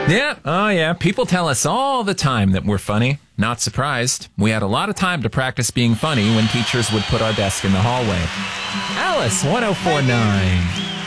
Yeah, oh yeah. People tell us all the time that we're funny. Not surprised. We had a lot of time to practice being funny when teachers would put our desk in the hallway. Alice, 1049.